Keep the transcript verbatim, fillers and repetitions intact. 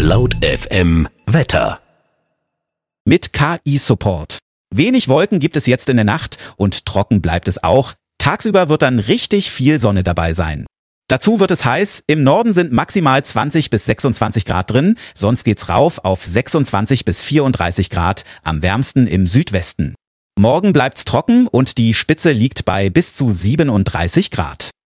Laut F M Wetter. Mit K I-Support. Wenig Wolken gibt es jetzt in der Nacht und trocken bleibt es auch. Tagsüber wird dann richtig viel Sonne dabei sein. Dazu wird es heiß. Im Norden sind maximal zwanzig bis sechsundzwanzig Grad drin. Sonst geht's rauf auf sechsundzwanzig bis vierunddreißig Grad. Am wärmsten im Südwesten. Morgen bleibt's trocken und die Spitze liegt bei bis zu siebenunddreißig Grad.